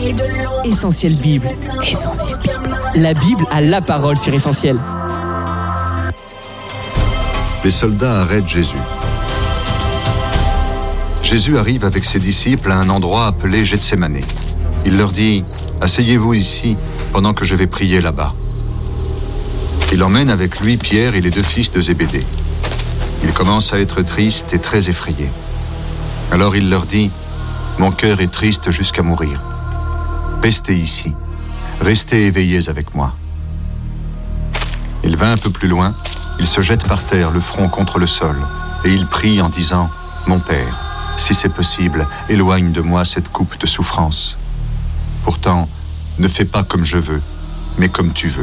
Essentiel Bible. Essentiel Bible. La Bible a la parole sur Essentiel. Les soldats arrêtent Jésus. Jésus arrive avec ses disciples à un endroit appelé Gethsémané. Il leur dit « Asseyez-vous ici pendant que je vais prier là-bas ». Il emmène avec lui Pierre et les 2 fils de Zébédée. Il commence à être triste et très effrayé. Alors il leur dit « Mon cœur est triste jusqu'à mourir. Restez ici, restez éveillés avec moi. » Il va un peu plus loin, il se jette par terre, le front contre le sol, et il prie en disant « Mon Père, si c'est possible, éloigne de moi cette coupe de souffrance. Pourtant, ne fais pas comme je veux, mais comme tu veux. »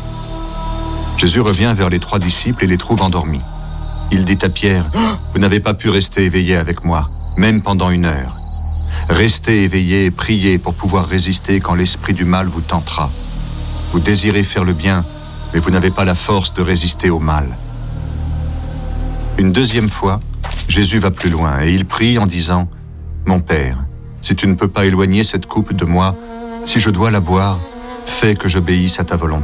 Jésus revient vers les 3 disciples et les trouve endormis. Il dit à Pierre « Vous n'avez pas pu rester éveillé avec moi, même pendant 1 heure. Restez éveillé et priez pour pouvoir résister quand l'esprit du mal vous tentera. Vous désirez faire le bien, mais vous n'avez pas la force de résister au mal. » Une 2e fois, Jésus va plus loin et il prie en disant « Mon Père, si tu ne peux pas éloigner cette coupe de moi, si je dois la boire, fais que j'obéisse à ta volonté. »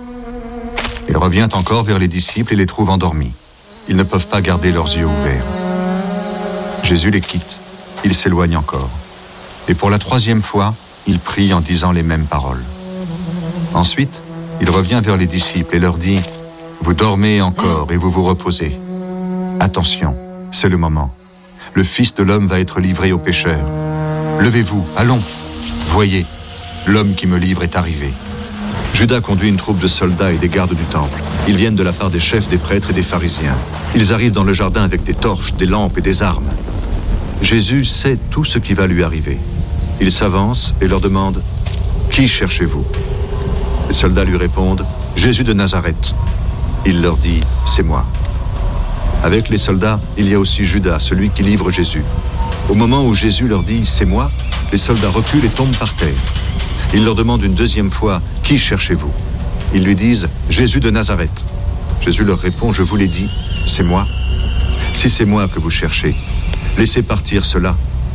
Il revient encore vers les disciples et les trouve endormis. Ils ne peuvent pas garder leurs yeux ouverts. Jésus les quitte. Il s'éloigne encore. Et pour la 3e fois, il prie en disant les mêmes paroles. Ensuite, il revient vers les disciples et leur dit « Vous dormez encore et vous vous reposez. Attention, c'est le moment. Le Fils de l'homme va être livré aux pécheurs. Levez-vous, allons. Voyez, l'homme qui me livre est arrivé. » Judas conduit une troupe de soldats et des gardes du temple. Ils viennent de la part des chefs, des prêtres et des pharisiens. Ils arrivent dans le jardin avec des torches, des lampes et des armes. Jésus sait tout ce qui va lui arriver. Il s'avance et leur demande « Qui cherchez-vous » Les soldats lui répondent « Jésus de Nazareth ». Il leur dit « C'est moi ». Avec les soldats, il y a aussi Judas, celui qui livre Jésus. Au moment où Jésus leur dit « C'est moi », les soldats reculent et tombent par terre. Il leur demande une 2e fois « Qui cherchez-vous » Ils lui disent « Jésus de Nazareth ». Jésus leur répond « Je vous l'ai dit, c'est moi. Si c'est moi que vous cherchez, laissez partir cela. »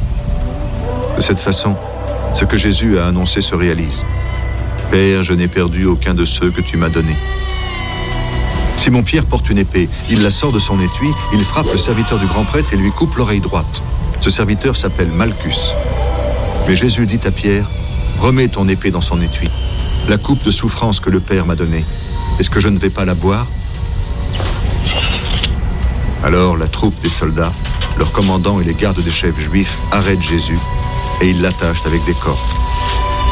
De cette façon, ce que Jésus a annoncé se réalise. « Père, je n'ai perdu aucun de ceux que tu m'as donnés. » Simon-Pierre porte une épée. Il la sort de son étui, il frappe le serviteur du grand prêtre et lui coupe l'oreille droite. Ce serviteur s'appelle Malchus. Mais Jésus dit à Pierre « Remets ton épée dans son étui. La coupe de souffrance que le Père m'a donnée, est-ce que je ne vais pas la boire ?» Alors la troupe des soldats, leurs commandants et les gardes des chefs juifs arrêtent Jésus et ils l'attachent avec des cordes.